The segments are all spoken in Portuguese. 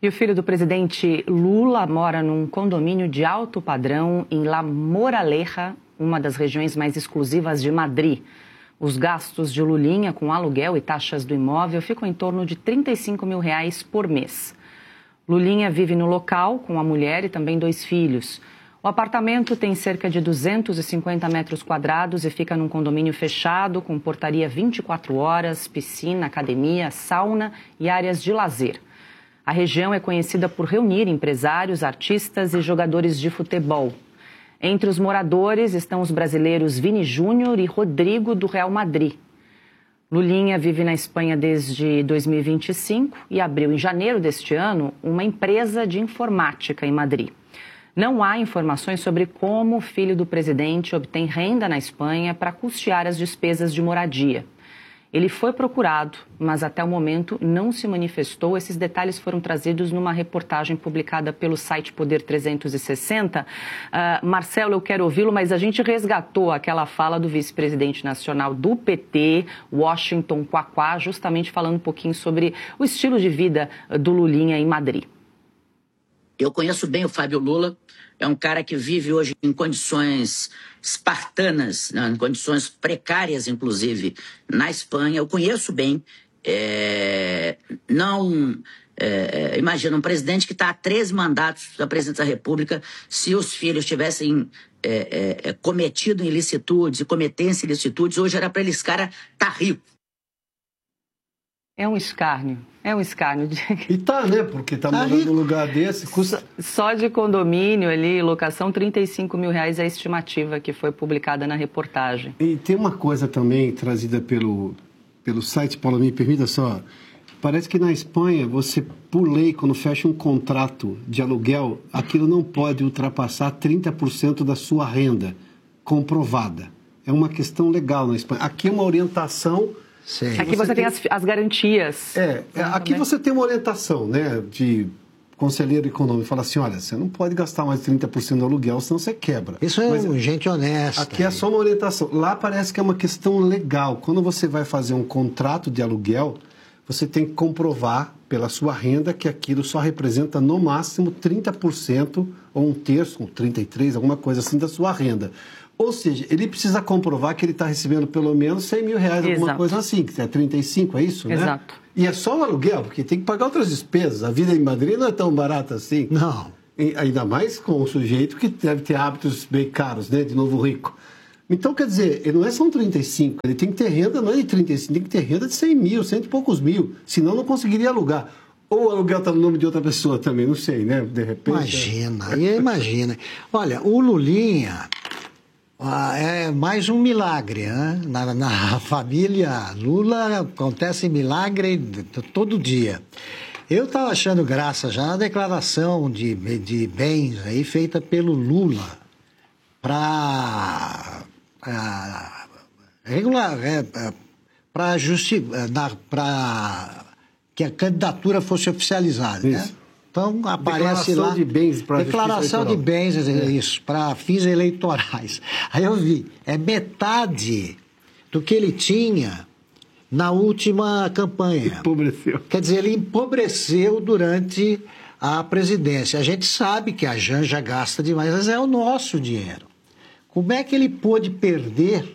E o filho do presidente Lula mora num condomínio de alto padrão em La Moraleja, uma das regiões mais exclusivas de Madrid. Os gastos de Lulinha com aluguel e taxas do imóvel ficam em torno de R$35 mil por mês. Lulinha vive no local com a mulher e também 2 filhos. O apartamento tem cerca de 250 metros quadrados e fica num condomínio fechado com portaria 24 horas, piscina, academia, sauna e áreas de lazer. A região é conhecida por reunir empresários, artistas e jogadores de futebol. Entre os moradores estão os brasileiros Vini Júnior e Rodrigo, do Real Madrid. Lulinha vive na Espanha desde 2025 e abriu em janeiro deste ano uma empresa de informática em Madrid. Não há informações sobre como o filho do presidente obtém renda na Espanha para custear as despesas de moradia. Ele foi procurado, mas até o momento não se manifestou. Esses detalhes foram trazidos numa reportagem publicada pelo site Poder 360. Marcelo, eu quero ouvi-lo, mas a gente resgatou aquela fala do vice-presidente nacional do PT, Washington Quaquá, justamente falando um pouquinho sobre o estilo de vida do Lulinha em Madrid. Eu conheço bem o Fábio Lula, é um cara que vive hoje em condições espartanas, né, em condições precárias, inclusive, na Espanha. Eu conheço bem. Imagina, um presidente que está há 13 mandatos da presidência da República, se os filhos tivessem cometido ilicitudes e cometessem ilicitudes, hoje era para esse cara estar rico. É um escárnio. E tá, né? Porque tá morando num lugar desse, custa... Só de condomínio ali, locação, R$35 mil é a estimativa que foi publicada na reportagem. E tem uma coisa também trazida pelo site, Paula, me permita só. Parece que na Espanha, você, por lei, quando fecha um contrato de aluguel, aquilo não pode ultrapassar 30% da sua renda comprovada. É uma questão legal na Espanha. Aqui é uma orientação... Sim. Aqui você tem as garantias. Aqui você tem uma orientação, né, de conselheiro econômico. Fala assim, olha, você não pode gastar mais de 30% do aluguel, senão você quebra. Isso é gente honesta. Aqui é só uma orientação. Lá parece que é uma questão legal. Quando você vai fazer um contrato de aluguel, você tem que comprovar pela sua renda que aquilo só representa no máximo 30% ou 1/3, ou 33%, alguma coisa assim da sua renda. Ou seja, ele precisa comprovar que ele está recebendo pelo menos R$100 mil, alguma coisa assim, que é 35, é isso, né? Exato. E é só o aluguel, porque tem que pagar outras despesas. A vida em Madrid não é tão barata assim. Não. Ainda mais com um sujeito que deve ter hábitos bem caros, né? De novo rico. Então, quer dizer, ele não é só um 35, ele tem que ter renda, não é de 35, tem que ter renda de 100 mil, 100 e poucos mil. Senão não conseguiria alugar. Ou o aluguel está no nome de outra pessoa também, não sei, né? De repente... Imagina. Olha, o Lulinha... é mais um milagre, né? Na família Lula acontece milagre todo dia. Eu estava achando graça já na declaração de bens aí feita pelo Lula para que a candidatura fosse oficializada, né? Então, aparece lá... Declaração de bens, isso, para fins eleitorais. Aí eu vi, é metade do que ele tinha na última campanha. Empobreceu. Quer dizer, ele empobreceu durante a presidência. A gente sabe que a Janja gasta demais, mas é o nosso dinheiro. Como é que ele pôde perder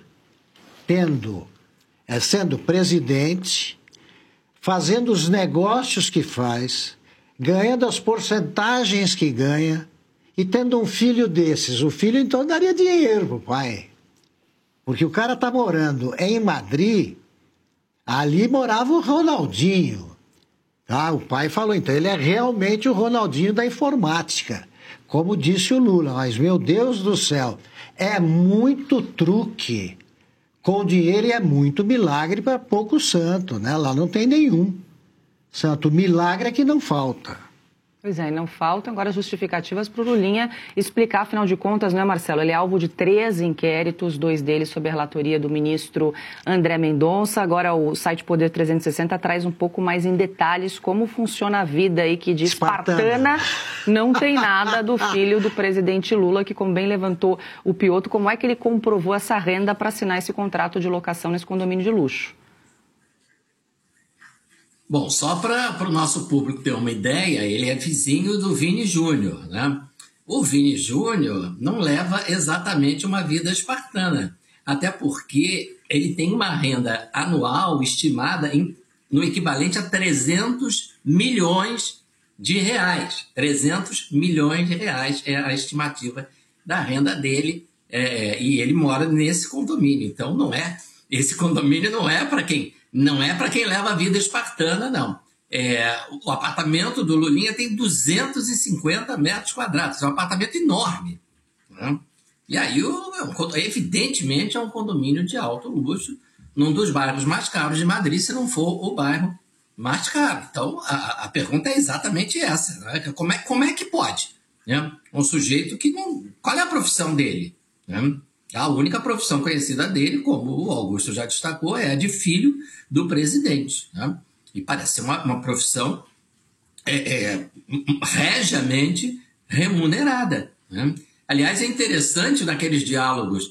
sendo presidente, fazendo os negócios que faz... ganhando as porcentagens que ganha e tendo um filho desses. O filho, então, daria dinheiro pro pai. Porque o cara tá morando em Madrid, ali morava o Ronaldinho. O pai falou, então, ele é realmente o Ronaldinho da informática. Como disse o Lula, mas, meu Deus do céu, é muito truque. Com dinheiro é muito milagre para pouco santo, né? Lá não tem nenhum. Santo milagre é que não falta. Pois é, não faltam agora justificativas para o Lulinha explicar, afinal de contas, não é, Marcelo? Ele é alvo de 3 inquéritos, 2 deles sob a relatoria do ministro André Mendonça. Agora o site Poder 360 traz um pouco mais em detalhes como funciona a vida aí, que de espartana não tem nada do filho do presidente Lula, que, como bem levantou o Piotto, como é que ele comprovou essa renda para assinar esse contrato de locação nesse condomínio de luxo? Bom, só para o nosso público ter uma ideia, ele é vizinho do Vini Júnior, né? O Vini Júnior não leva exatamente uma vida espartana, até porque ele tem uma renda anual estimada no equivalente a 300 milhões de reais. 300 milhões de reais é a estimativa da renda dele, e ele mora nesse condomínio. Então, esse condomínio não é para quem leva a vida espartana, não. O apartamento do Lulinha tem 250 metros quadrados, é um apartamento enorme, né? E aí, evidentemente, é um condomínio de alto luxo, num dos bairros mais caros de Madrid, se não for o bairro mais caro. Então, a pergunta é exatamente essa, né? Como é que pode, né? Um sujeito que não... Qual é a profissão dele, né? A única profissão conhecida dele, como o Augusto já destacou, é a de filho do presidente, né? E parece ser uma profissão regiamente remunerada, né? Aliás, é interessante naqueles diálogos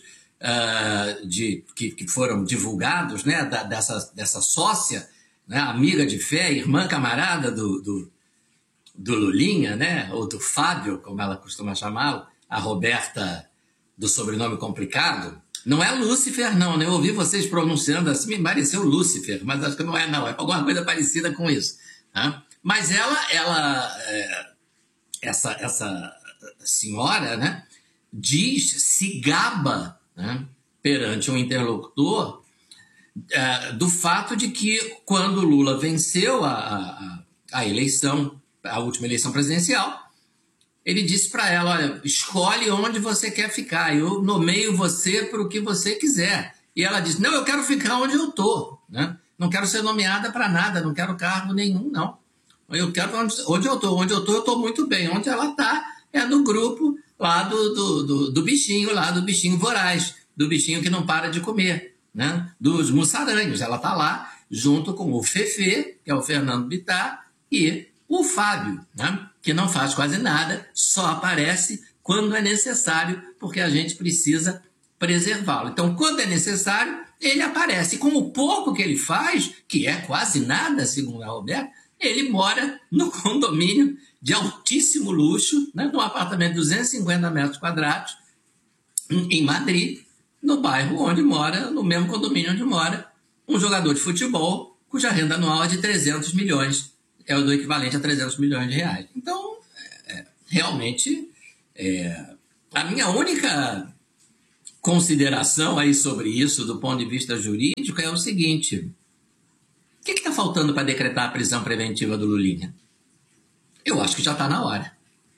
que foram divulgados, né, dessa sócia, né, amiga de fé, irmã camarada do Lulinha, né, ou do Fábio, como ela costuma chamá-lo, a Roberta do sobrenome complicado. Não é Lúcifer, não, né? Eu ouvi vocês pronunciando assim, me pareceu Lúcifer, mas acho que não é, não. É alguma coisa parecida com isso, né? Mas essa senhora, né, se gaba, né, perante um interlocutor do fato de que quando Lula venceu a eleição, a última eleição presidencial, ele disse para ela: olha, escolhe onde você quer ficar, eu nomeio você para o que você quiser. E ela disse: não, eu quero ficar onde eu estou, né? Não quero ser nomeada para nada, não quero cargo nenhum, não. Eu quero onde eu estou, eu estou muito bem. Onde ela está é no grupo lá do bichinho, lá do bichinho voraz, do bichinho que não para de comer, né? Dos mussaranhos. Ela está lá junto com o Fefe, que é o Fernando Bittar, e o Fábio, né, que não faz quase nada, só aparece quando é necessário, porque a gente precisa preservá-lo. Então, quando é necessário, ele aparece. Com o pouco que ele faz, que é quase nada, segundo a Roberta, ele mora no condomínio de altíssimo luxo, né, num apartamento de 250 metros quadrados, em Madrid, no bairro onde mora, no mesmo condomínio onde mora, um jogador de futebol cuja renda anual é de 300 milhões, é o do equivalente a 300 milhões de reais. Então, realmente, a minha única consideração aí sobre isso, do ponto de vista jurídico, é o seguinte: o que está faltando para decretar a prisão preventiva do Lulinha? Eu acho que já está na hora.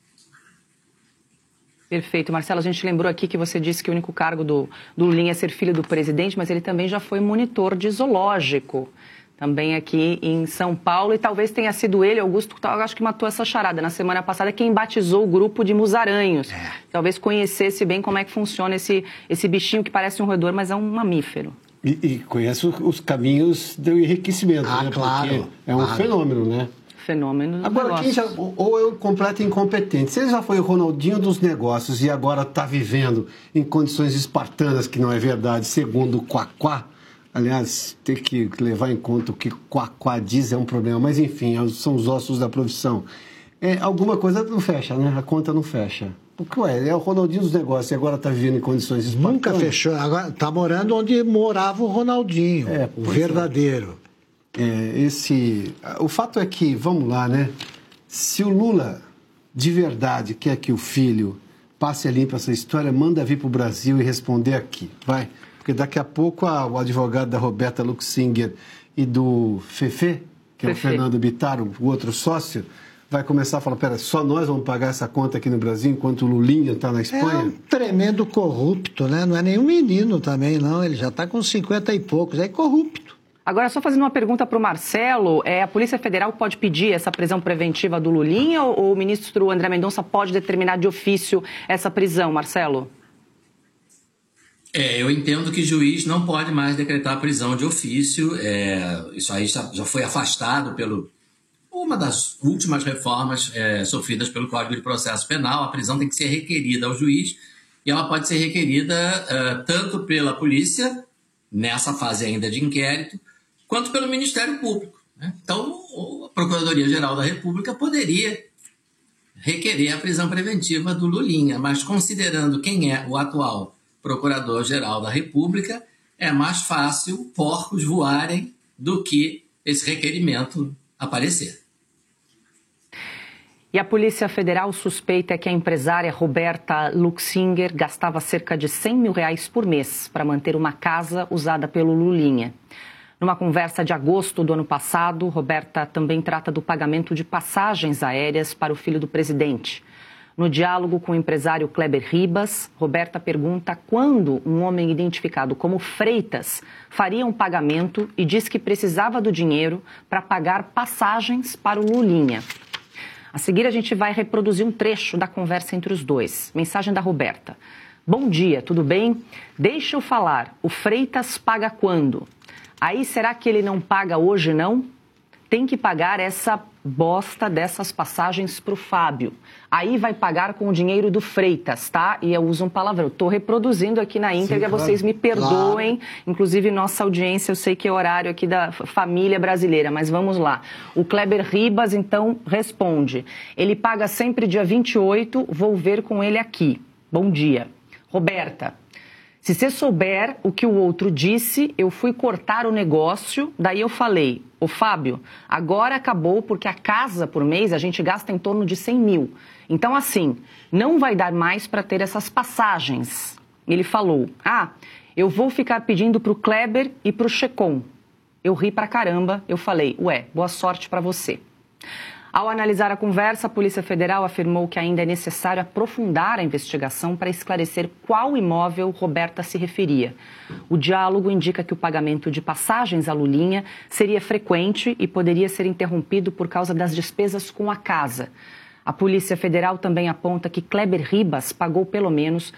Perfeito. Marcelo, a gente lembrou aqui que você disse que o único cargo do Lulinha é ser filho do presidente, mas ele também já foi monitor de zoológico, também aqui em São Paulo, e talvez tenha sido ele, Augusto, acho que matou essa charada na semana passada, quem batizou o grupo de musaranhos. Talvez conhecesse bem como é que funciona esse bichinho que parece um roedor, mas é um mamífero. E conhece os caminhos do enriquecimento, né? Claro. Porque é um fenômeno, né? Fenômeno. Agora, ou é um completo incompetente. Se ele já foi o Ronaldinho dos negócios e agora está vivendo em condições espartanas, que não é verdade, segundo o Quaquá, aliás, ter que levar em conta o que Quaquá diz é um problema, mas enfim, são os ossos da profissão. Alguma coisa não fecha, né? A conta não fecha. Porque, é o Ronaldinho dos negócios e agora está vivendo em condições espartanas. Nunca fechou. Agora está morando onde morava o Ronaldinho, o verdadeiro. O fato é que, vamos lá, né? Se o Lula de verdade quer que o filho passe a limpo essa história, manda vir para o Brasil e responder aqui, vai. Porque daqui a pouco o advogado da Roberta Luxinger e do Fefe, que é o Fernando Bittar, o outro sócio, vai começar a falar: pera, só nós vamos pagar essa conta aqui no Brasil enquanto o Lulinha está na Espanha? É um tremendo corrupto, né? Não é nenhum menino também, não. Ele já está com 50 e poucos, é corrupto. Agora, só fazendo uma pergunta para o Marcelo, a Polícia Federal pode pedir essa prisão preventiva do Lulinha ou o ministro André Mendonça pode determinar de ofício essa prisão, Marcelo? Eu entendo que juiz não pode mais decretar a prisão de ofício. Isso aí já foi afastado uma das últimas reformas sofridas pelo Código de Processo Penal. A prisão tem que ser requerida ao juiz e ela pode ser requerida tanto pela polícia, nessa fase ainda de inquérito, quanto pelo Ministério Público, né? Então, a Procuradoria-Geral da República poderia requerer a prisão preventiva do Lulinha, mas considerando quem é o atual Procurador-Geral da República, é mais fácil porcos voarem do que esse requerimento aparecer. E a Polícia Federal suspeita que a empresária Roberta Luxinger gastava cerca de R$100 mil por mês para manter uma casa usada pelo Lulinha. Numa conversa de agosto do ano passado, Roberta também trata do pagamento de passagens aéreas para o filho do presidente. No diálogo com o empresário Kleber Ribas, Roberta pergunta quando um homem identificado como Freitas faria um pagamento e diz que precisava do dinheiro para pagar passagens para o Lulinha. A seguir, a gente vai reproduzir um trecho da conversa entre os dois. Mensagem da Roberta. Bom dia, tudo bem? Deixa eu falar, o Freitas paga quando? Aí, será que ele não paga hoje, não? Tem que pagar essa bosta dessas passagens para o Fábio. Aí vai pagar com o dinheiro do Freitas, tá? E eu uso um palavrão. Estou reproduzindo aqui na íntegra, claro, vocês me perdoem. Claro. Inclusive, nossa audiência, eu sei que é horário aqui da família brasileira, mas vamos lá. O Kleber Ribas, então, responde. Ele paga sempre dia 28, vou ver com ele aqui. Bom dia. Roberta. Se você souber o que o outro disse, eu fui cortar o negócio, daí eu falei, ô Fábio, agora acabou porque a casa por mês a gente gasta em torno de 100 mil. Então assim, não vai dar mais para ter essas passagens. Ele falou, eu vou ficar pedindo pro Kleber e pro Checon. Eu ri pra caramba, eu falei, boa sorte para você. Ao analisar a conversa, a Polícia Federal afirmou que ainda é necessário aprofundar a investigação para esclarecer qual imóvel Roberta se referia. O diálogo indica que o pagamento de passagens à Lulinha seria frequente e poderia ser interrompido por causa das despesas com a casa. A Polícia Federal também aponta que Kleber Ribas pagou pelo menos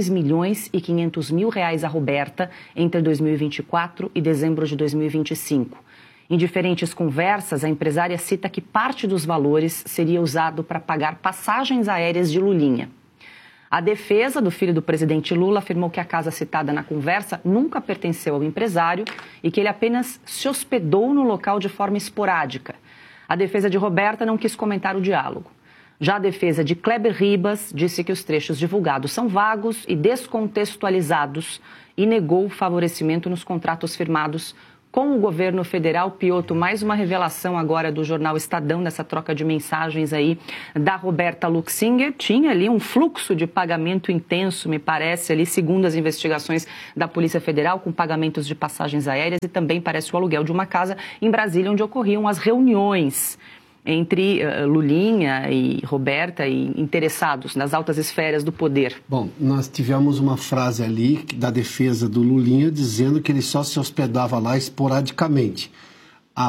R$2.500.000 a Roberta entre 2024 e dezembro de 2025. Em diferentes conversas, a empresária cita que parte dos valores seria usado para pagar passagens aéreas de Lulinha. A defesa do filho do presidente Lula afirmou que a casa citada na conversa nunca pertenceu ao empresário e que ele apenas se hospedou no local de forma esporádica. A defesa de Roberta não quis comentar o diálogo. Já a defesa de Kleber Ribas disse que os trechos divulgados são vagos e descontextualizados e negou o favorecimento nos contratos firmados com o governo federal. Piotr, mais uma revelação agora do jornal Estadão, nessa troca de mensagens aí da Roberta Luxinger. Tinha ali um fluxo de pagamento intenso, me parece, ali, segundo as investigações da Polícia Federal, com pagamentos de passagens aéreas e também parece o aluguel de uma casa em Brasília, onde ocorriam as reuniões entre Lulinha e Roberta e interessados nas altas esferas do poder. Bom, nós tivemos uma frase ali da defesa do Lulinha dizendo que ele só se hospedava lá esporadicamente. A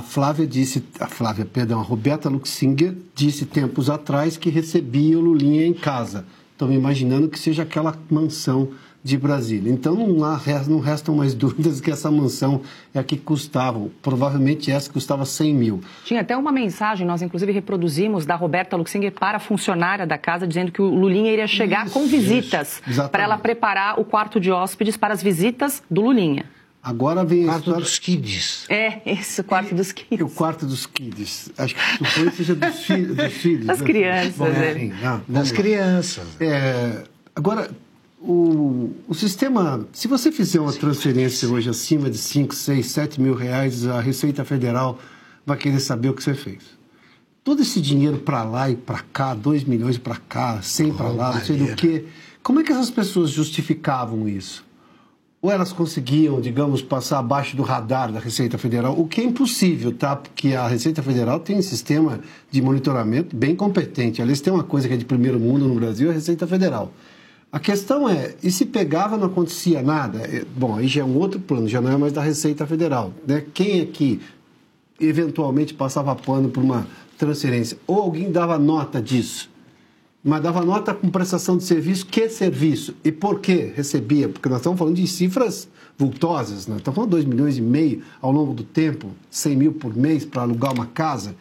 Roberta Luxinger disse tempos atrás que recebia o Lulinha em casa. Estou me imaginando que seja aquela mansão de Brasília. Então não restam mais dúvidas que essa mansão é a que custava, provavelmente essa custava 100 mil. Tinha até uma mensagem, nós inclusive reproduzimos, da Roberta Luxinger para a funcionária da casa, dizendo que o Lulinha iria chegar com visitas, para ela preparar o quarto de hóspedes para as visitas do Lulinha. Agora vem o quarto dos kids. Esse, o quarto dos kids. O quarto dos kids. Acho que suponho seja dos filhos. Das crianças. Bom, das crianças. Agora, o sistema, se você fizer uma transferência hoje acima de 5, 6, 7 mil reais, a Receita Federal vai querer saber o que você fez. Todo esse dinheiro para lá e para cá, 2 milhões para cá, 100 para lá, não sei do que. Como é que essas pessoas justificavam isso? Ou elas conseguiam, digamos, passar abaixo do radar da Receita Federal, o que é impossível, tá? Porque a Receita Federal tem um sistema de monitoramento bem competente. Aliás, tem uma coisa que é de primeiro mundo no Brasil, a Receita Federal. A questão é, e se pegava não acontecia nada? Bom, aí já é um outro plano, já não é mais da Receita Federal, né? Quem é que eventualmente passava pano por uma transferência? Ou alguém dava nota disso? Mas dava nota com prestação de serviço, que serviço? E por que recebia? Porque nós estamos falando de cifras vultosas, né? Estamos falando de 2,5 milhões ao longo do tempo, 100 mil por mês para alugar uma casa.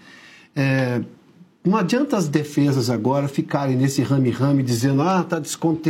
Não adianta as defesas agora ficarem nesse rame-rame dizendo está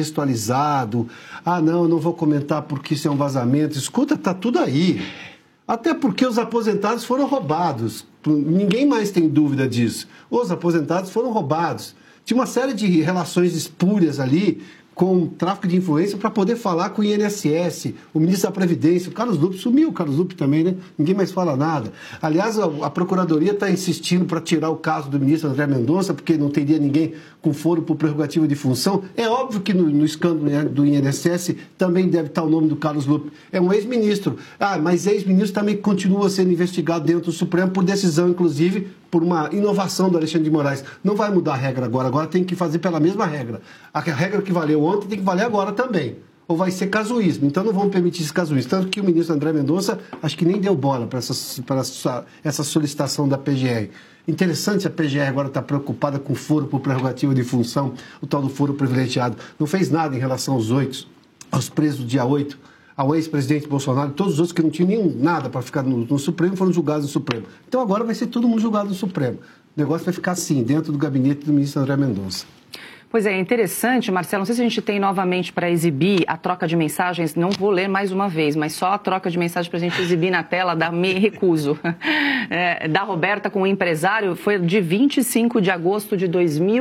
descontextualizado, não vou comentar porque isso é um vazamento. Escuta, está tudo aí. Até porque os aposentados foram roubados. Ninguém mais tem dúvida disso. Os aposentados foram roubados. Tinha uma série de relações espúrias ali com tráfico de influência para poder falar com o INSS, o ministro da Previdência. O Carlos Lupe sumiu, o Carlos Lupe também, né? Ninguém mais fala nada. Aliás, a Procuradoria está insistindo para tirar o caso do ministro André Mendonça, porque não teria ninguém com foro por prerrogativa de função. É óbvio que no escândalo, né, do INSS também deve estar o nome do Carlos Lupe. É um ex-ministro. Mas ex-ministro também continua sendo investigado dentro do Supremo por decisão, inclusive, por uma inovação do Alexandre de Moraes. Não vai mudar a regra agora tem que fazer pela mesma regra. A regra que valeu ontem tem que valer agora também. Ou vai ser casuísmo. Então não vamos permitir esse casuísmo. Tanto que o ministro André Mendonça acho que nem deu bola para essa solicitação da PGR. Interessante, a PGR agora está preocupada com foro por prerrogativa de função, o tal do foro privilegiado. Não fez nada em relação aos presos do dia 8, ao ex-presidente Bolsonaro, todos os outros que não tinham nada para ficar no Supremo foram julgados no Supremo. Então agora vai ser todo mundo julgado no Supremo. O negócio vai ficar assim, dentro do gabinete do ministro André Mendonça. Pois é, interessante, Marcelo, não sei se a gente tem novamente para exibir a troca de mensagens, não vou ler mais uma vez, mas só a troca de mensagens para a gente exibir na tela, me recuso, da Roberta com o empresário, foi de 25 de agosto de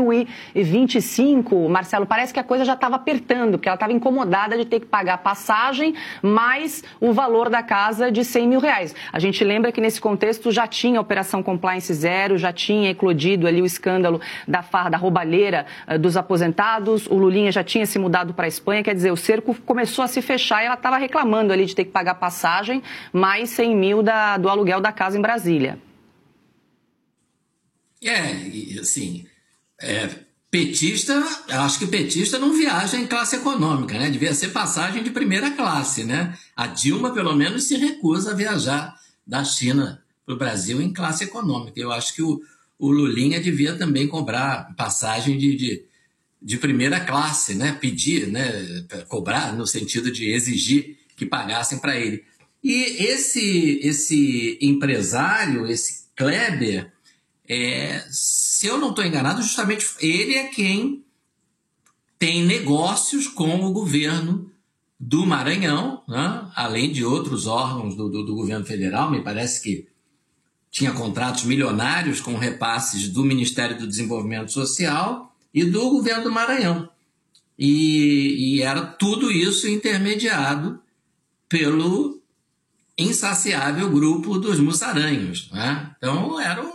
2025. Marcelo, parece que a coisa já estava apertando, porque ela estava incomodada de ter que pagar a passagem mais o valor da casa de R$100 mil. A gente lembra que nesse contexto já tinha a Operação Compliance Zero, já tinha eclodido ali o escândalo da farra, da roubalheira dos aposentados, o Lulinha já tinha se mudado para a Espanha, quer dizer, o cerco começou a se fechar e ela estava reclamando ali de ter que pagar passagem, mais 100 mil do aluguel da casa em Brasília. Petista, acho que petista não viaja em classe econômica, né? Devia ser passagem de primeira classe, né? A Dilma, pelo menos, se recusa a viajar da China para o Brasil em classe econômica. Eu acho que o Lulinha devia também cobrar passagem de primeira classe, né? Pedir, né? Cobrar no sentido de exigir que pagassem para ele. E esse empresário, esse Kleber, se eu não estou enganado, justamente ele é quem tem negócios com o governo do Maranhão, né? Além de outros órgãos do governo federal. Me parece que tinha contratos milionários com repasses do Ministério do Desenvolvimento Social e do governo do Maranhão. E era tudo isso intermediado pelo insaciável grupo dos Mussaranhos, né? Então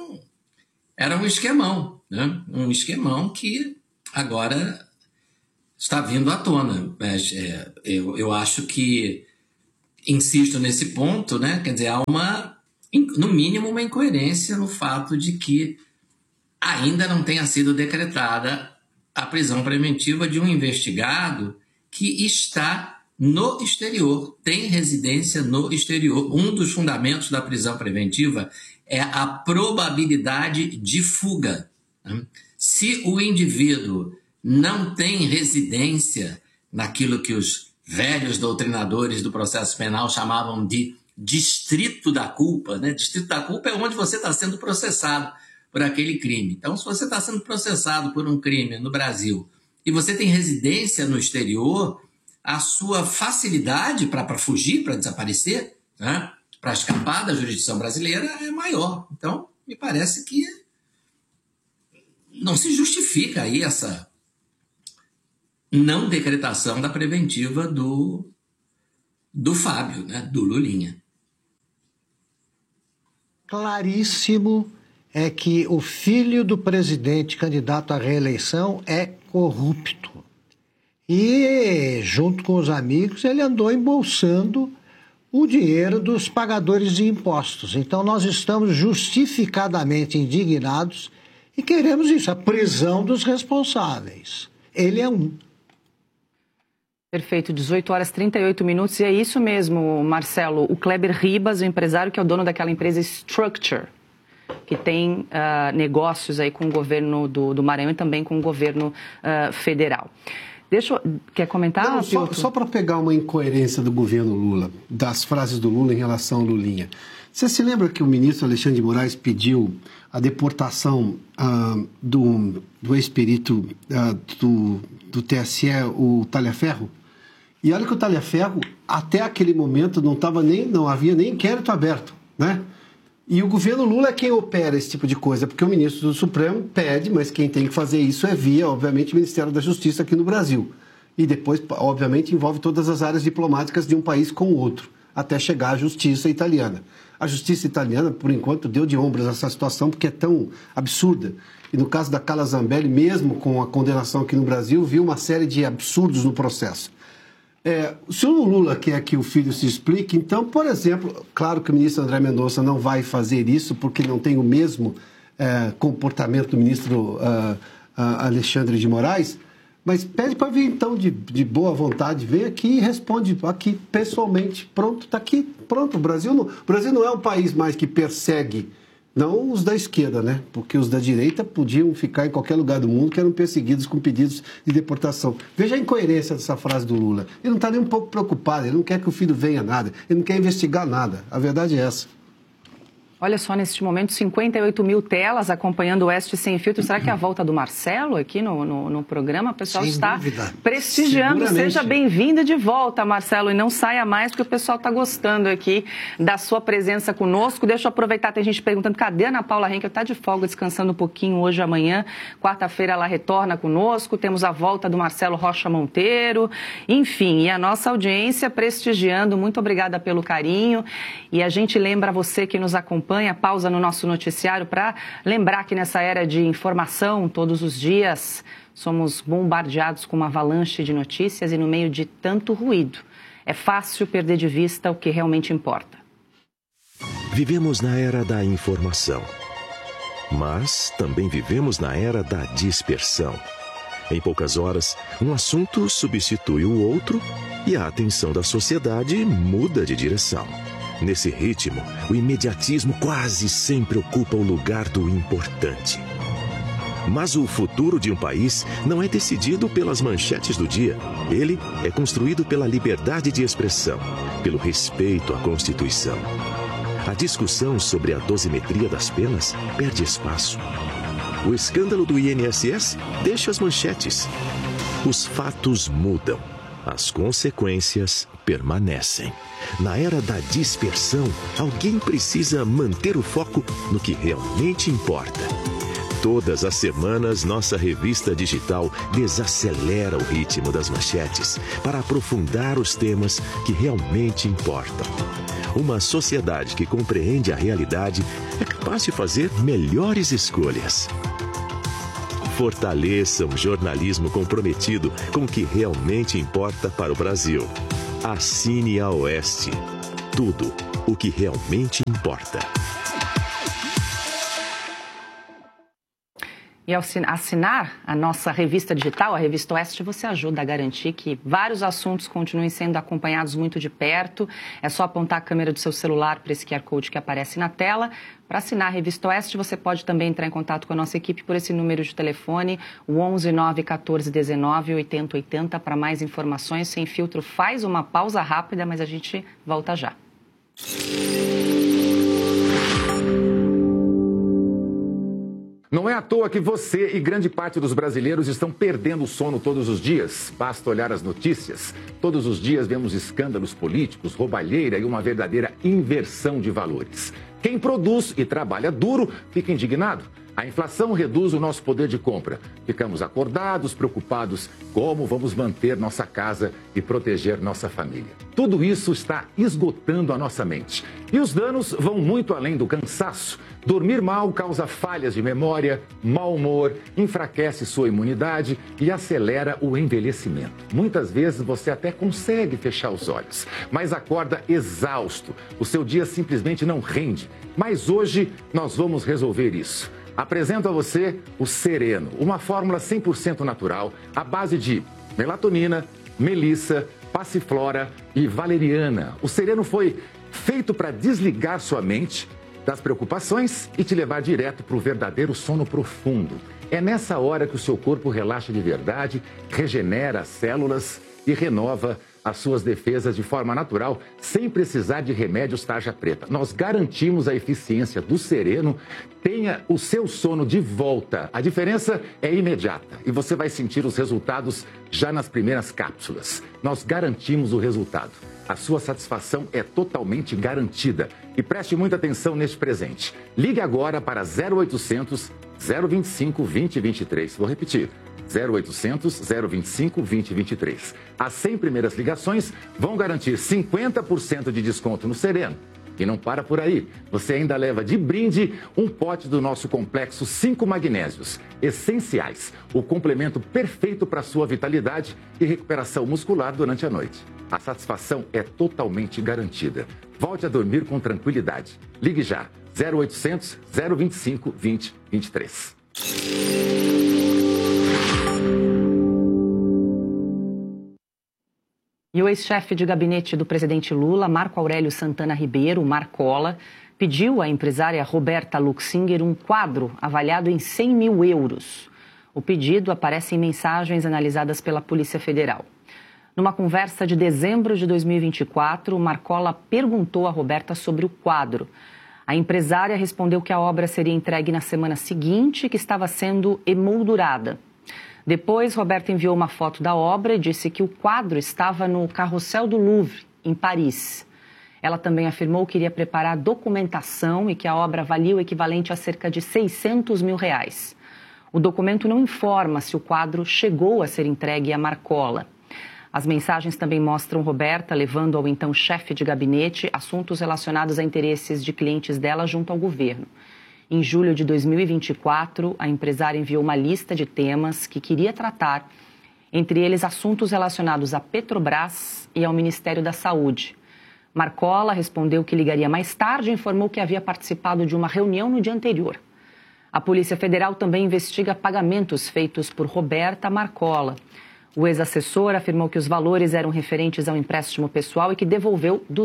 era um esquemão, né? Um esquemão que agora está vindo à tona. Eu acho que, insisto nesse ponto, né? Quer dizer, há no mínimo uma incoerência no fato de que ainda não tenha sido decretada a prisão preventiva de um investigado que está no exterior, tem residência no exterior. Um dos fundamentos da prisão preventiva é a probabilidade de fuga. Se o indivíduo não tem residência naquilo que os velhos doutrinadores do processo penal chamavam de distrito da culpa, né? Distrito da culpa é onde você está sendo processado por aquele crime. Então, se você está sendo processado por um crime no Brasil e você tem residência no exterior, a sua facilidade para fugir, para desaparecer, né? Para escapar da jurisdição brasileira é maior. Então, me parece que não se justifica aí essa não decretação da preventiva do Fábio, né? Do Lulinha. Claríssimo é que o filho do presidente candidato à reeleição é corrupto. E, junto com os amigos, ele andou embolsando o dinheiro dos pagadores de impostos. Então, nós estamos justificadamente indignados e queremos isso, a prisão dos responsáveis. Ele é um. Perfeito, 18h38. E é isso mesmo, Marcelo. O Kleber Ribas, o empresário que é o dono daquela empresa Structure, que tem negócios aí com o governo do Maranhão e também com o governo federal. Quer comentar? Não, só para pegar uma incoerência do governo Lula, das frases do Lula em relação ao Lulinha. Você se lembra que o ministro Alexandre de Moraes pediu a deportação do ex-perito do TSE, o Talhaferro? E olha que o Talhaferro, até aquele momento, não havia nem inquérito aberto. né? E o governo Lula é quem opera esse tipo de coisa, porque o ministro do Supremo pede, mas quem tem que fazer isso é via, obviamente, o Ministério da Justiça aqui no Brasil. E depois, obviamente, envolve todas as áreas diplomáticas de um país com o outro, até chegar à justiça italiana. A justiça italiana, por enquanto, deu de ombros essa situação porque é tão absurda. E no caso da Carla Zambelli, mesmo com a condenação aqui no Brasil, viu uma série de absurdos no processo. Se o Lula quer que o filho se explique, então, por exemplo, claro que o ministro André Mendonça não vai fazer isso porque não tem o mesmo comportamento do ministro Alexandre de Moraes, mas pede para vir, então, de boa vontade, vem aqui e responde aqui pessoalmente. Pronto, está aqui, pronto. O Brasil não é um país mais que persegue, não os da esquerda, né? Porque os da direita podiam ficar em qualquer lugar do mundo que eram perseguidos com pedidos de deportação. Veja a incoerência dessa frase do Lula. Ele não está nem um pouco preocupado, ele não quer que o filho venha nada, ele não quer investigar nada. A verdade é essa. Olha só, neste momento, 58 mil telas acompanhando o Oeste Sem Filtro. Será que é a volta do Marcelo aqui no programa? O pessoal está prestigiando. Seja bem-vindo de volta, Marcelo, e não saia mais, porque o pessoal está gostando aqui da sua presença conosco. Deixa eu aproveitar, tem gente perguntando, cadê a Ana Paula Henkel? Está de folga, descansando um pouquinho hoje e amanhã. Quarta-feira ela retorna conosco. Temos a volta do Marcelo Rocha Monteiro. Enfim, e a nossa audiência prestigiando. Muito obrigada pelo carinho. E a gente lembra você que nos acompanha, pausa no nosso noticiário para lembrar que nessa era de informação, todos os dias, somos bombardeados com uma avalanche de notícias e no meio de tanto ruído, é fácil perder de vista o que realmente importa. Vivemos na era da informação, mas também vivemos na era da dispersão. Em poucas horas, um assunto substitui o outro e a atenção da sociedade muda de direção. Nesse ritmo, o imediatismo quase sempre ocupa o lugar do importante. Mas o futuro de um país não é decidido pelas manchetes do dia. Ele é construído pela liberdade de expressão, pelo respeito à Constituição. A discussão sobre a dosimetria das penas perde espaço. O escândalo do INSS deixa as manchetes. Os fatos mudam. As consequências permanecem. Na era da dispersão, alguém precisa manter o foco no que realmente importa. Todas as semanas, nossa revista digital desacelera o ritmo das manchetes para aprofundar os temas que realmente importam. Uma sociedade que compreende a realidade é capaz de fazer melhores escolhas. Fortaleça um jornalismo comprometido com o que realmente importa para o Brasil. Assine a Oeste. Tudo o que realmente importa. E ao assinar a nossa revista digital, a Revista Oeste, você ajuda a garantir que vários assuntos continuem sendo acompanhados muito de perto. É só apontar a câmera do seu celular para esse QR Code que aparece na tela. Para assinar a Revista Oeste, você pode também entrar em contato com a nossa equipe por esse número de telefone, o 11 914 19 80 80. Para mais informações, Sem Filtro faz uma pausa rápida, mas a gente volta já. Não é à toa que você e grande parte dos brasileiros estão perdendo o sono todos os dias. Basta olhar as notícias. Todos os dias vemos escândalos políticos, roubalheira e uma verdadeira inversão de valores. Quem produz e trabalha duro fica indignado. A inflação reduz o nosso poder de compra. Ficamos acordados, preocupados como vamos manter nossa casa e proteger nossa família. Tudo isso está esgotando a nossa mente. E os danos vão muito além do cansaço. Dormir mal causa falhas de memória, mau humor, enfraquece sua imunidade e acelera o envelhecimento. Muitas vezes você até consegue fechar os olhos, mas acorda exausto. O seu dia simplesmente não rende. Mas hoje nós vamos resolver isso. Apresento a você o Sereno, uma fórmula 100% natural à base de melatonina, melissa, passiflora e valeriana. O Sereno foi feito para desligar sua mente das preocupações e te levar direto para o verdadeiro sono profundo. É nessa hora que o seu corpo relaxa de verdade, regenera as células e renova as suas defesas de forma natural, sem precisar de remédios tarja preta. Nós garantimos a eficiência do Sereno. Tenha o seu sono de volta. A diferença é imediata e você vai sentir os resultados já nas primeiras cápsulas. Nós garantimos o resultado. A sua satisfação é totalmente garantida. E preste muita atenção neste presente. Ligue agora para 0800 025 2023. Vou repetir. 0800 025 2023. As 100 primeiras ligações vão garantir 50% de desconto no Sereno. E não para por aí. Você ainda leva de brinde um pote do nosso complexo 5 magnésios essenciais. O complemento perfeito para sua vitalidade e recuperação muscular durante a noite. A satisfação é totalmente garantida. Volte a dormir com tranquilidade. Ligue já. 0800 025 2023. E o ex-chefe de gabinete do presidente Lula, Marco Aurélio Santana Ribeiro, Marcola, pediu à empresária Roberta Luxinger um quadro avaliado em 100 mil euros. O pedido aparece em mensagens analisadas pela Polícia Federal. Numa conversa de dezembro de 2024, Marcola perguntou a Roberta sobre o quadro. A empresária respondeu que a obra seria entregue na semana seguinte e que estava sendo emoldurada. Depois, Roberta enviou uma foto da obra e disse que o quadro estava no Carrossel do Louvre, em Paris. Ela também afirmou que iria preparar documentação e que a obra valia o equivalente a cerca de 600 mil reais. O documento não informa se o quadro chegou a ser entregue a Marcola. As mensagens também mostram Roberta levando ao então chefe de gabinete assuntos relacionados a interesses de clientes dela junto ao governo. Em julho de 2024, a empresária enviou uma lista de temas que queria tratar, entre eles assuntos relacionados à Petrobras e ao Ministério da Saúde. Marcola respondeu que ligaria mais tarde e informou que havia participado de uma reunião no dia anterior. A Polícia Federal também investiga pagamentos feitos por Roberta Marcola. O ex-assessor afirmou que os valores eram referentes ao empréstimo pessoal e que devolveu R$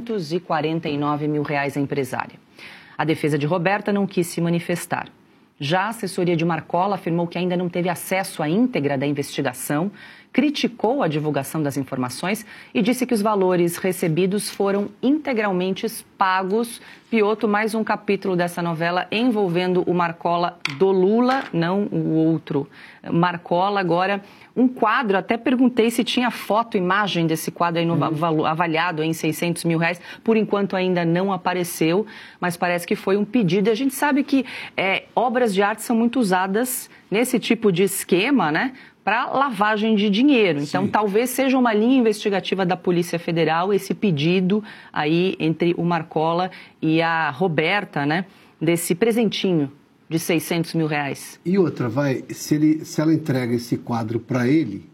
249 mil à empresária. A defesa de Roberta não quis se manifestar. Já a assessoria de Marcola afirmou que ainda não teve acesso à íntegra da investigação, criticou a divulgação das informações e disse que os valores recebidos foram integralmente pagos. Piotr, mais um capítulo dessa novela envolvendo o Marcola do Lula, não o outro. Marcola agora, um quadro, até perguntei se tinha foto, imagem desse quadro aí avaliado em 600 mil reais. Por enquanto ainda não apareceu, mas parece que foi um pedido. A gente sabe que obras de arte são muito usadas nesse tipo de esquema, né? Para lavagem de dinheiro. Então, talvez seja uma linha investigativa da Polícia Federal esse pedido aí entre o Marcola e a Roberta, né? Desse presentinho de 600 mil reais. E outra, se ela entrega esse quadro para ele,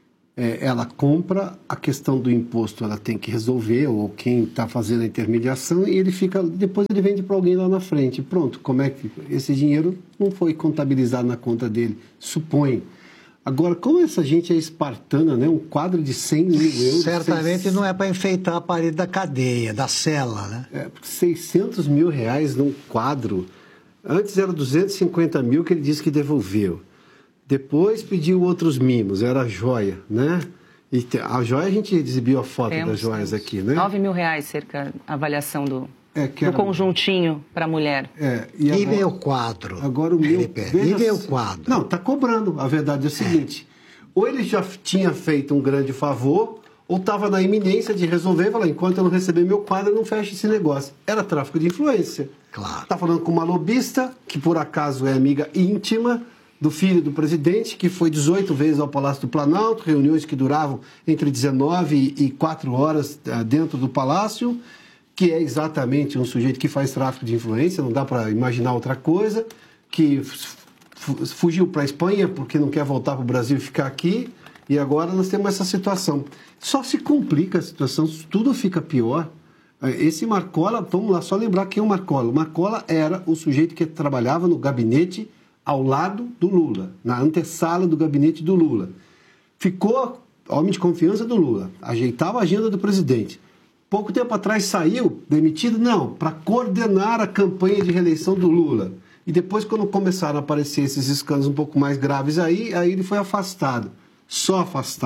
ela compra, a questão do imposto ela tem que resolver, ou quem está fazendo a intermediação, e depois ele vende para alguém lá na frente. Pronto, como é que esse dinheiro não foi contabilizado na conta dele? Supõe. Agora, como essa gente é espartana, né? Um quadro de 100 mil euros... Certamente não é para enfeitar a parede da cadeia, da cela, né? 600 mil reais num quadro. Antes era 250 mil que ele disse que devolveu. Depois pediu outros mimos, era joia, né? E a joia, a gente exibiu a foto das joias aqui, né? 9 mil reais, cerca, a avaliação do conjuntinho para a mulher. E meu quadro? Agora o meu... E meu quadro? Não, está cobrando. A verdade é o seguinte, ou ele já tinha feito um grande favor, ou estava na iminência de resolver e falar, enquanto eu não receber meu quadro, eu não fecho esse negócio. Era tráfico de influência. Claro. Está falando com uma lobista, que por acaso é amiga íntima do filho do presidente, que foi 18 vezes ao Palácio do Planalto, reuniões que duravam entre 19 e 4 horas dentro do Palácio, que é exatamente um sujeito que faz tráfico de influência, não dá para imaginar outra coisa, que fugiu para a Espanha porque não quer voltar para o Brasil e ficar aqui, e agora nós temos essa situação. Só se complica a situação, tudo fica pior. Esse Marcola, vamos lá, só lembrar quem é o Marcola. O Marcola era o sujeito que trabalhava no gabinete ao lado do Lula, na antessala do gabinete do Lula. Ficou homem de confiança do Lula, ajeitava a agenda do presidente. Pouco tempo atrás saiu, demitido, não, para coordenar a campanha de reeleição do Lula. E depois, quando começaram a aparecer esses escândalos um pouco mais graves aí ele foi afastado. Só afastado.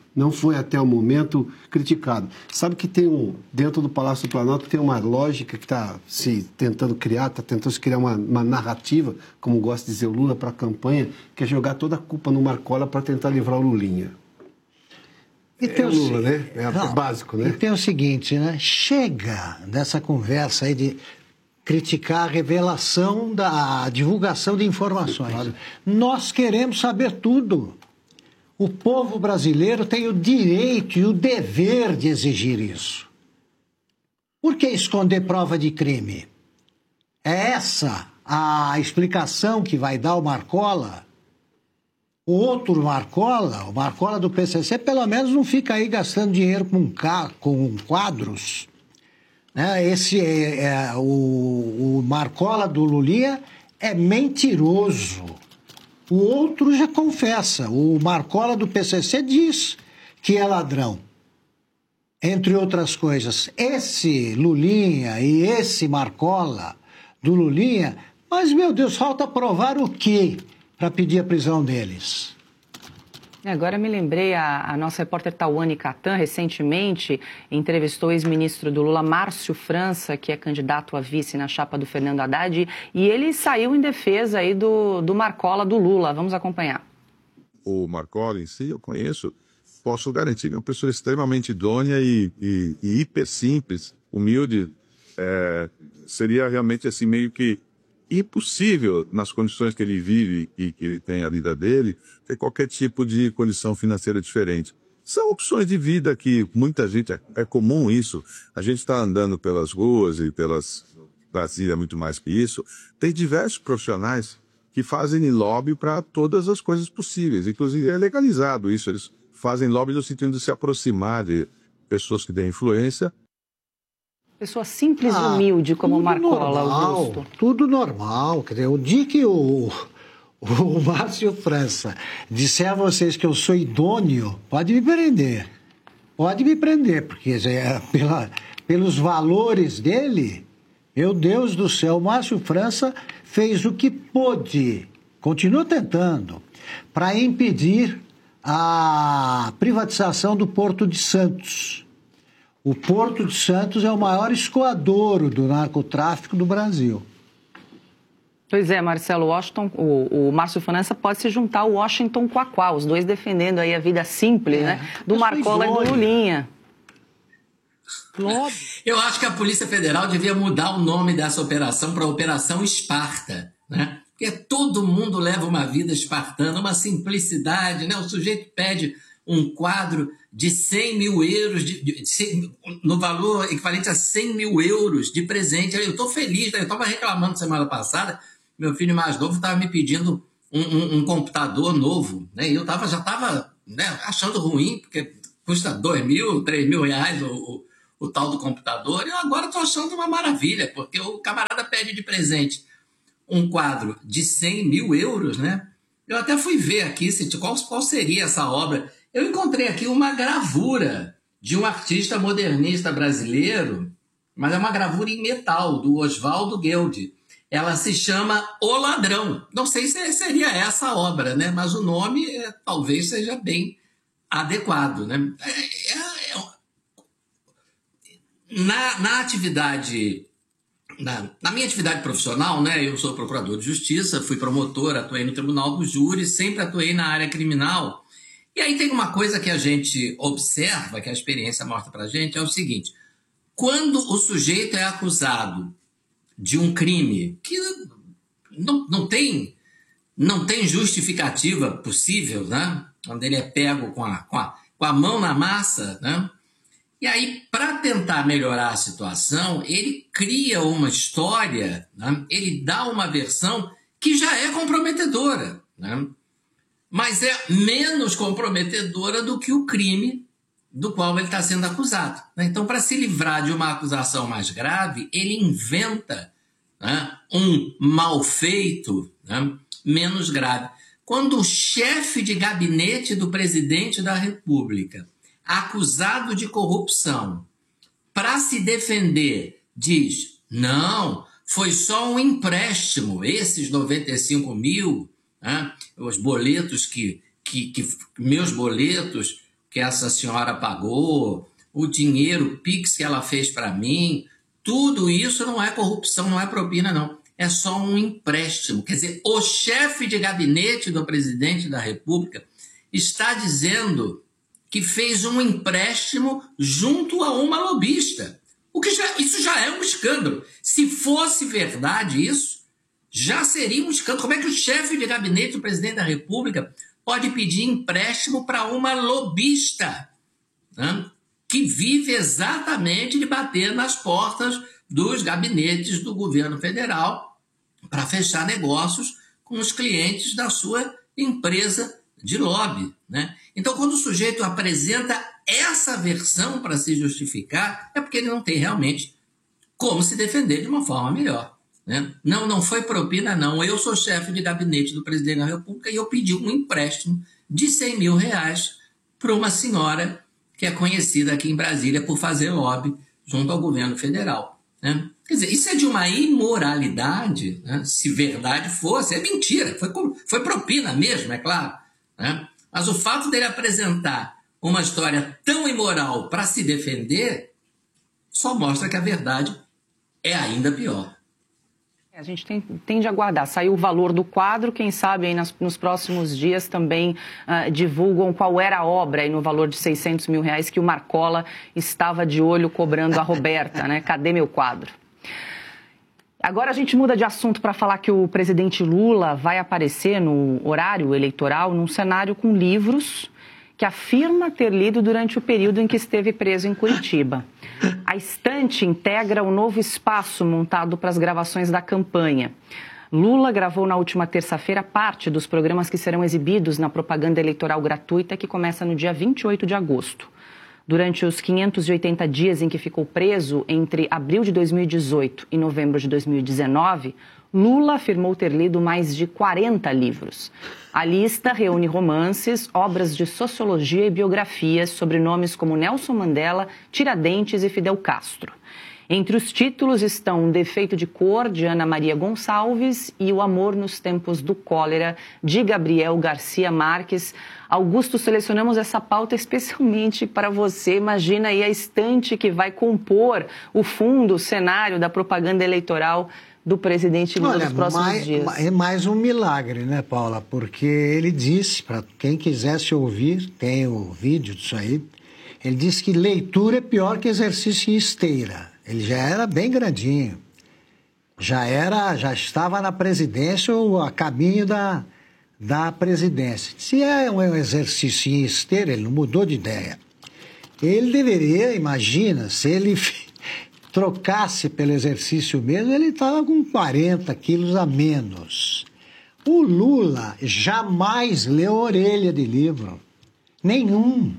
não foi até o momento criticado. Sabe que tem dentro do Palácio do Planalto tem uma lógica que está se tentando criar, está tentando se criar uma narrativa, como gosta de dizer o Lula, para a campanha, que é jogar toda a culpa no Marcola para tentar livrar o Lulinha. E tem o Lula, né? É básico, né? E tem o seguinte, né? Chega dessa conversa aí de criticar a revelação da divulgação de informações. Claro. Nós queremos saber tudo. O povo brasileiro tem o direito e o dever de exigir isso. Por que esconder prova de crime? É essa a explicação que vai dar o Marcola? O outro Marcola, o Marcola do PCC, pelo menos não fica aí gastando dinheiro com quadros. Né? O Marcola do Lulinha é mentiroso. O outro já confessa. O Marcola do PCC diz que é ladrão. Entre outras coisas. Esse Lulinha e esse Marcola do Lulinha, mas, meu Deus, falta provar o quê para pedir a prisão deles? Agora me lembrei, a nossa repórter Tawane Catan recentemente entrevistou o ex-ministro do Lula, Márcio França, que é candidato a vice na chapa do Fernando Haddad, e ele saiu em defesa aí do Marcola do Lula. Vamos acompanhar. O Marcola em si eu conheço, posso garantir que é uma pessoa extremamente idônea e hiper simples, humilde. Seria realmente assim meio que impossível, nas condições que ele vive e que ele tem a vida dele, ter qualquer tipo de condição financeira diferente. São opções de vida que muita gente, é comum isso, a gente está andando pelas ruas e Brasília é muito mais que isso, tem diversos profissionais que fazem lobby para todas as coisas possíveis, inclusive é legalizado isso, eles fazem lobby no sentido de se aproximar de pessoas que têm influência. Pessoa simples e humilde como Marcola, Augusto. Tudo normal. Quer dizer, o dia que o Márcio França disser a vocês que eu sou idôneo, pode me prender. Pode me prender, porque pelos valores dele, meu Deus do céu, o Márcio França fez o que pôde, continua tentando, para impedir a privatização do Porto de Santos. O Porto de Santos é o maior escoadouro do narcotráfico do Brasil. Pois é, Marcelo, o Márcio França pode se juntar ao Washington Quaquá, os dois defendendo aí a vida simples, né? Do Marcola e do Lulinha. Eu acho que a Polícia Federal devia mudar o nome dessa operação para Operação Esparta, né? Porque todo mundo leva uma vida espartana, uma simplicidade, né? O sujeito pede um quadro de 100 mil euros, no valor equivalente a 100 mil euros de presente. Eu estou feliz, eu estava reclamando semana passada, meu filho mais novo estava me pedindo um computador novo, né? E eu já estava, né, achando ruim, porque custa 2 mil, 3 mil reais o tal do computador, e eu agora estou achando uma maravilha, porque o camarada pede de presente um quadro de 100 mil euros, né? Eu até fui ver aqui qual seria essa obra. Eu encontrei aqui uma gravura de um artista modernista brasileiro, mas é uma gravura em metal, do Oswaldo Gueldi. Ela se chama O Ladrão. Não sei se seria essa a obra, né? Mas o nome talvez seja bem adequado, né? Na minha atividade profissional, né? Eu sou procurador de justiça, fui promotor, atuei no Tribunal do Júri, sempre atuei na área criminal. E aí tem uma coisa que a gente observa, que a experiência mostra pra gente, é o seguinte: quando o sujeito é acusado de um crime que não tem justificativa possível, né? Quando ele é pego com a mão na massa, né? E aí, para tentar melhorar a situação, ele cria uma história, né? Ele dá uma versão que já é comprometedora, né? Mas é menos comprometedora do que o crime do qual ele está sendo acusado, né? Então, para se livrar de uma acusação mais grave, ele inventa, né, um mal feito, né, menos grave. Quando o chefe de gabinete do presidente da República, acusado de corrupção, para se defender, diz: não, foi só um empréstimo, esses 95 mil, né, os boletos meus boletos, que essa senhora pagou, o dinheiro, o Pix que ela fez para mim, tudo isso não é corrupção, não é propina, não. É só um empréstimo. Quer dizer, o chefe de gabinete do presidente da República está dizendo que fez um empréstimo junto a uma lobista. Isso já é um escândalo. Se fosse verdade isso, já seria um escândalo. Como é que o chefe de gabinete do presidente da República pode pedir empréstimo para uma lobista, né, que vive exatamente de bater nas portas dos gabinetes do governo federal para fechar negócios com os clientes da sua empresa de lobby, né? Então, quando o sujeito apresenta essa versão para se justificar, é porque ele não tem realmente como se defender de uma forma melhor, né? Não foi propina, não. Eu sou chefe de gabinete do presidente da República e eu pedi um empréstimo de R$100 mil para uma senhora que é conhecida aqui em Brasília por fazer lobby junto ao governo federal, né? Quer dizer, isso é de uma imoralidade, né? Se verdade fosse, é mentira, foi propina mesmo, é claro, né? Mas o fato dele apresentar uma história tão imoral para se defender só mostra que a verdade é ainda pior. A gente tem de aguardar. Saiu o valor do quadro, quem sabe aí nos próximos dias também divulgam qual era a obra aí no valor de R$600 mil que o Marcola estava de olho cobrando a Roberta, né? Cadê meu quadro? Agora a gente muda de assunto para falar que o presidente Lula vai aparecer no horário eleitoral num cenário com livros que afirma ter lido durante o período em que esteve preso em Curitiba. A estante integra o novo espaço montado para as gravações da campanha. Lula gravou na última terça-feira parte dos programas que serão exibidos na propaganda eleitoral gratuita que começa no dia 28 de agosto. Durante os 580 dias em que ficou preso, entre abril de 2018 e novembro de 2019, Lula afirmou ter lido mais de 40 livros. A lista reúne romances, obras de sociologia e biografias sobre nomes como Nelson Mandela, Tiradentes e Fidel Castro. Entre os títulos estão Defeito de Cor, de Ana Maria Gonçalves, e O Amor nos Tempos do Cólera, de Gabriel Garcia Marques. Augusto, selecionamos essa pauta especialmente para você. Imagina aí a estante que vai compor o fundo, o cenário da propaganda eleitoral do presidente Lula nos próximos dias. É mais um milagre, né, Paula? Porque ele disse, para quem quisesse ouvir, tem o vídeo disso aí, ele disse que leitura é pior que exercício em esteira. Ele já era bem grandinho, já estava na presidência ou a caminho da presidência. Se é um exercício em esteira, ele não mudou de ideia. Ele deveria, imagina, se ele trocasse pelo exercício mesmo, ele estava com 40 quilos a menos. O Lula jamais leu orelha de livro. Nenhum.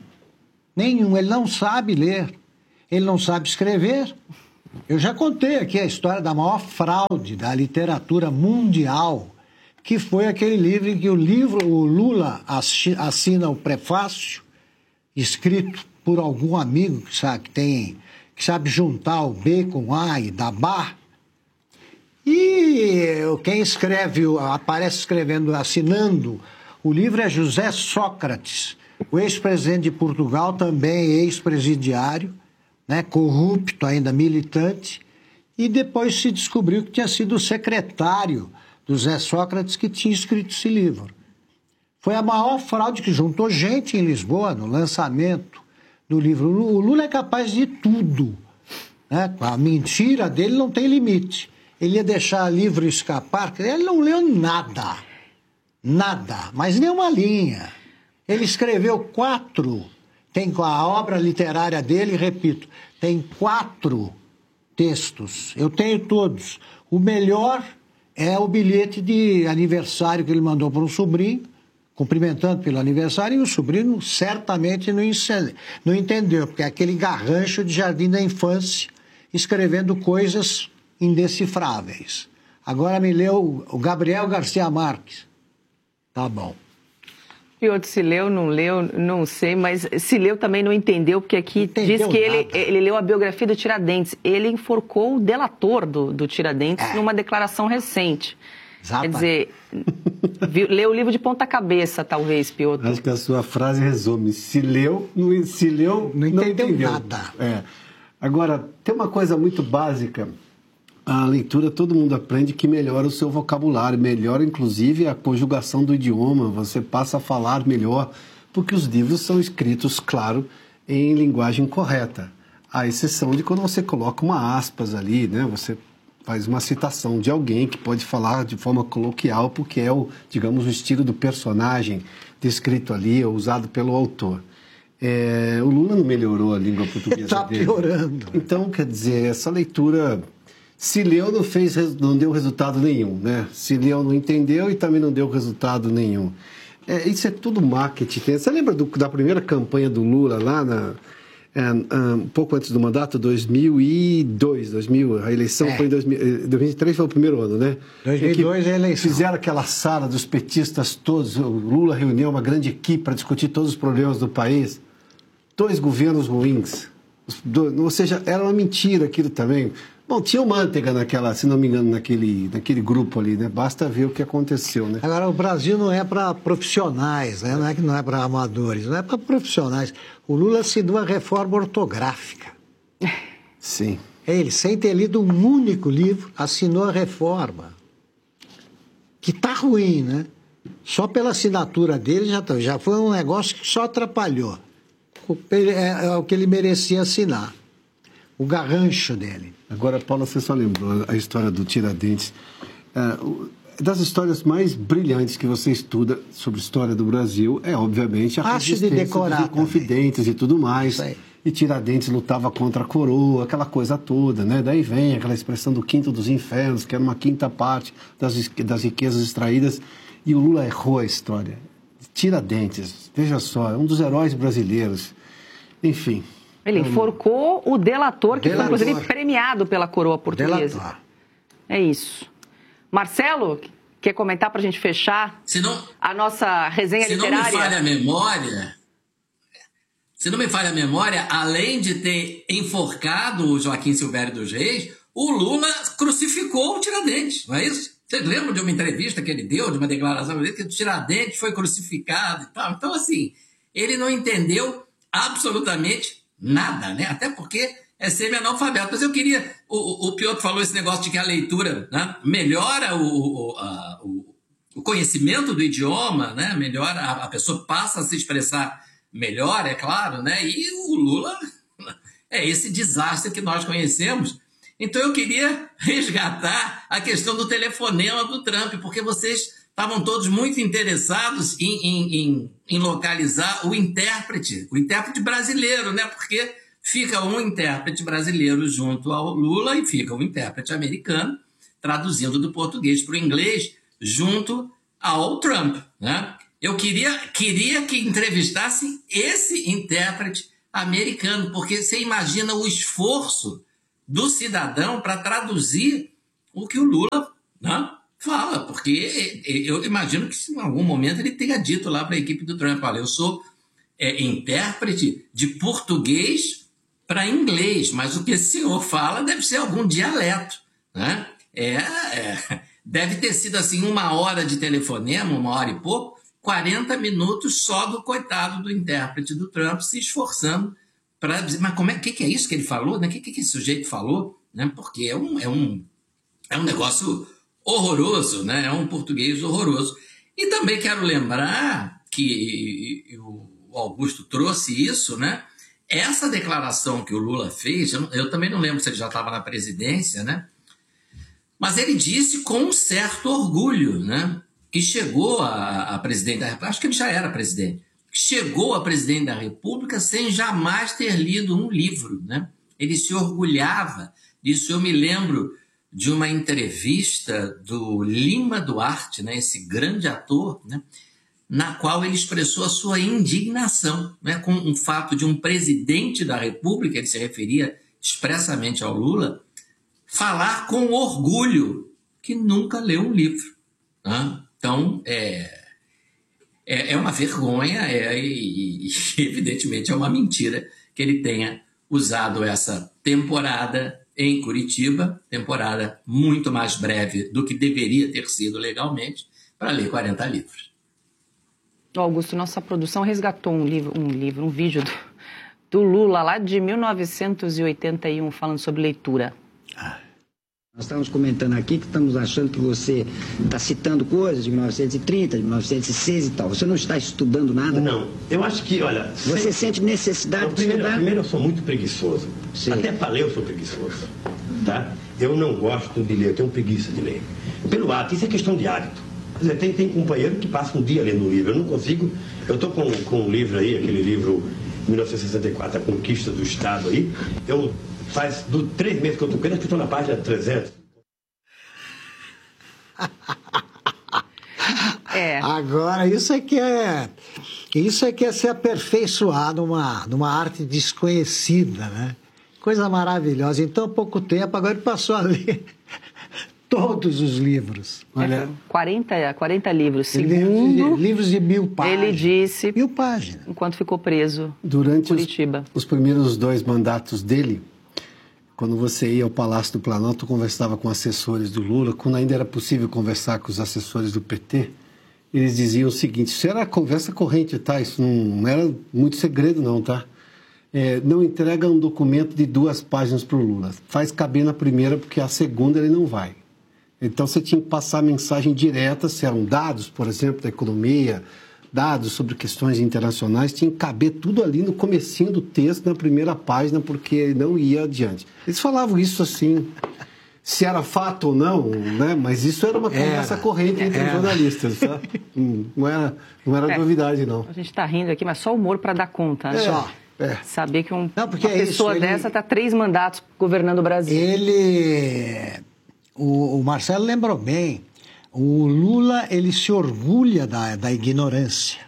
Ele não sabe ler. Ele não sabe escrever. Eu já contei aqui a história da maior fraude da literatura mundial, que foi aquele livro em que o Lula assina o prefácio, escrito por algum amigo que sabe juntar o B com A e dar bar. E quem aparece escrevendo, assinando o livro é José Sócrates, o ex-presidente de Portugal, também ex-presidiário, né, corrupto, ainda militante, e depois se descobriu que tinha sido o secretário do Zé Sócrates que tinha escrito esse livro. Foi a maior fraude que juntou gente em Lisboa no lançamento do livro. O Lula é capaz de tudo, né? A mentira dele não tem limite. Ele ia deixar livro escapar, ele não leu nada, mas nem uma linha. Ele escreveu 4. Tem a obra literária dele, repito, tem 4 textos. Eu tenho todos. O melhor é o bilhete de aniversário que ele mandou para um sobrinho, cumprimentando pelo aniversário, e o sobrinho certamente não entendeu, porque é aquele garrancho de jardim da infância, escrevendo coisas indecifráveis. Agora me leu o Gabriel Garcia Marques. Tá bom. E outro, se leu, não sei, mas se leu também não entendeu, porque aqui diz que ele leu a biografia do Tiradentes. Ele enforcou o delator do Tiradentes numa declaração recente. Zapa. Quer dizer, leu o livro de ponta cabeça, talvez, Piotr. Acho que a sua frase resume. Se leu, não entendeu nada. Agora, tem uma coisa muito básica. A leitura, todo mundo aprende que melhora o seu vocabulário, melhora inclusive a conjugação do idioma, você passa a falar melhor, porque os livros são escritos, claro, em linguagem correta. À exceção de quando você coloca uma aspas ali, né? Você faz uma citação de alguém que pode falar de forma coloquial, porque é o estilo do personagem descrito ali, ou usado pelo autor. O Lula não melhorou a língua portuguesa Está dele. piorando. Então, quer dizer, essa leitura, se leu, não deu resultado nenhum, né? Se leu, não entendeu e também não deu resultado nenhum. Isso é tudo marketing. Você lembra da primeira campanha do Lula lá um pouco antes do mandato, 2002, a eleição foi em 2003, foi o primeiro ano, né? 2002 é a eleição. Fizeram aquela sala dos petistas todos, o Lula reuniu uma grande equipe para discutir todos os problemas do país. 2 governos ruins. Ou seja, era uma mentira aquilo também. Bom, tinha o Manteiga se não me engano, naquele grupo ali, né? Basta ver o que aconteceu, né? Agora, o Brasil não é para profissionais, né? Não é para amadores, não é para profissionais. O Lula assinou a reforma ortográfica. Sim. Ele, sem ter lido um único livro, assinou a reforma. Que tá ruim, né? Só pela assinatura dele já foi um negócio que só atrapalhou. É o que ele merecia assinar. O garrancho dele. Agora, Paula, você só lembrou a história do Tiradentes. Das histórias mais brilhantes que você estuda sobre a história do Brasil é, obviamente, a resistência dos Inconfidentes e tudo mais. E Tiradentes lutava contra a coroa, aquela coisa toda, né? Daí vem aquela expressão do quinto dos infernos, que era uma quinta parte das riquezas extraídas. E o Lula errou a história. Tiradentes, veja só, é um dos heróis brasileiros. Enfim... Ele enforcou o delator, que foi, inclusive, premiado pela coroa portuguesa. Delator. É isso. Marcelo, quer comentar para a gente fechar a nossa resenha literária? Se não me falha a memória, além de ter enforcado o Joaquim Silvério dos Reis, o Lula crucificou o Tiradentes, não é isso? Vocês lembram de uma entrevista que ele deu, de uma declaração que o Tiradentes foi crucificado e tal? Então, assim, ele não entendeu absolutamente nada, né? Até porque é semi-analfabeto. Mas eu queria... O Piotr falou esse negócio de que a leitura, né, melhora o conhecimento do idioma, né? Melhora, a pessoa passa a se expressar melhor, é claro, né? E o Lula é esse desastre que nós conhecemos. Então eu queria resgatar a questão do telefonema do Trump, porque vocês estavam todos muito interessados em localizar o intérprete brasileiro, né? Porque fica um intérprete brasileiro junto ao Lula e fica um intérprete americano traduzindo do português para o inglês junto ao Trump, né? Eu queria que entrevistassem esse intérprete americano, porque você imagina o esforço do cidadão para traduzir o que o Lula, né, fala, porque eu imagino que em algum momento ele tenha dito lá para a equipe do Trump, olha, eu sou intérprete de português para inglês, mas o que esse senhor fala deve ser algum dialeto, né? Deve ter sido assim 1 hora de telefonema, 1 hora e pouco, 40 minutos só do coitado do intérprete do Trump se esforçando para dizer, mas o que é isso que ele falou? Né? O que esse sujeito falou? Né? Porque é um negócio horroroso, né? É um português horroroso. E também quero lembrar que o Augusto trouxe isso, né? Essa declaração que o Lula fez, eu também não lembro se ele já estava na presidência, né? Mas ele disse com um certo orgulho, né? Que chegou a presidente da República, acho que ele já era presidente, chegou a presidente da República sem jamais ter lido um livro, né? Ele se orgulhava disso. Eu me lembro de uma entrevista do Lima Duarte, né? Esse grande ator, né? Na qual ele expressou a sua indignação, né? Com o fato de um presidente da República, ele se referia expressamente ao Lula, falar com orgulho que nunca leu um livro, né? Então, é uma vergonha e evidentemente é uma mentira que ele tenha usado essa temporada em Curitiba, temporada muito mais breve do que deveria ter sido legalmente, para ler 40 livros. Augusto, nossa produção resgatou um vídeo do Lula lá de 1981 falando sobre leitura. Nós estamos comentando aqui que estamos achando que você está citando coisas de 1930, de 1906 e tal. Você não está estudando nada? Não. Eu acho que, olha... Você sente necessidade de estudar? Primeiro, eu sou muito preguiçoso. Sim. Até para ler eu sou preguiçoso. Tá? Eu não gosto de ler, eu tenho preguiça de ler. Pelo hábito, isso é questão de hábito. Quer dizer, tem companheiro que passa um dia lendo um livro. Eu não consigo... Eu estou com um livro aí, aquele livro 1964, A Conquista do Estado aí. Faz 3 meses que eu estou com ele, acho que estou na página 300. Agora, isso é que é se aperfeiçoar numa arte desconhecida, né? Coisa maravilhosa. Em tão pouco tempo, agora ele passou a ler todos os livros. Olha, 40 livros. Segundo livros de 1000 páginas. Ele disse... 1000 páginas. Enquanto ficou preso durante em Curitiba. Os primeiros 2 mandatos dele, quando você ia ao Palácio do Planalto, conversava com assessores do Lula, quando ainda era possível conversar com os assessores do PT, eles diziam o seguinte: isso era conversa corrente, tá? Isso não era muito segredo não, tá? Não entrega um documento de 2 páginas para o Lula. Faz caber na primeira, porque a segunda ele não vai. Então você tinha que passar a mensagem direta, se eram dados, por exemplo, da economia, dados sobre questões internacionais, tinha que caber tudo ali no comecinho do texto, na primeira página, porque ele não ia adiante. Eles falavam isso assim, se era fato ou não, né? Mas isso era uma conversa corrente entre jornalistas, tá? Não era novidade, não. A gente está rindo aqui, mas só humor para dar conta, né? Saber que uma pessoa dessa está 3 mandatos governando o Brasil. O Marcelo lembrou bem, o Lula, ele se orgulha da ignorância.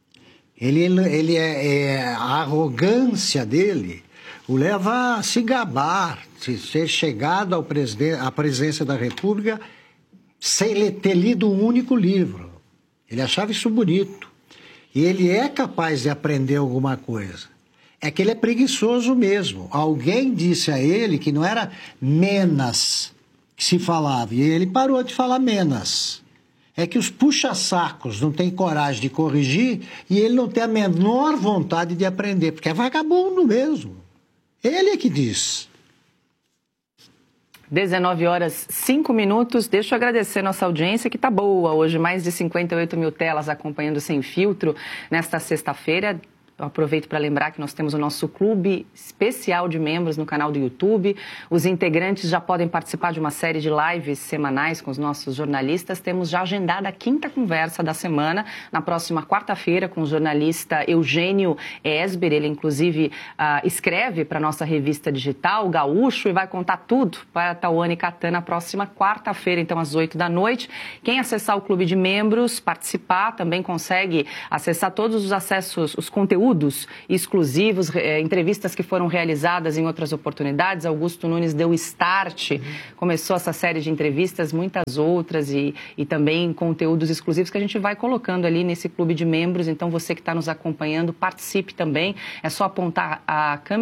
A arrogância dele o leva a se gabar, de ter chegado à presidência da República sem ter lido um único livro. Ele achava isso bonito. E ele é capaz de aprender alguma coisa. É que ele é preguiçoso mesmo. Alguém disse a ele que não era menas que se falava, e ele parou de falar menos. É que os puxa-sacos não têm coragem de corrigir e ele não tem a menor vontade de aprender, porque é vagabundo mesmo. Ele é que diz. 19h05. Deixa eu agradecer nossa audiência, que está boa hoje. Mais de 58 mil telas acompanhando Sem Filtro nesta sexta-feira. Eu aproveito para lembrar que nós temos o nosso clube especial de membros no canal do YouTube. Os integrantes já podem participar de uma série de lives semanais com os nossos jornalistas. Temos já agendada a 5ª conversa da semana, na próxima quarta-feira, com o jornalista Eugênio Esber. Ele, inclusive, escreve para a nossa revista digital, Gaúcho, e vai contar tudo para a Tawane Catan na próxima quarta-feira, então, às 20h. Quem acessar o clube de membros, participar, também consegue acessar todos os acessos, os conteúdos exclusivos, entrevistas que foram realizadas em outras oportunidades. Augusto Nunes deu start, começou essa série de entrevistas, muitas outras e também conteúdos exclusivos que a gente vai colocando ali nesse clube de membros. Então, você que está nos acompanhando, participe também. É só apontar a câmera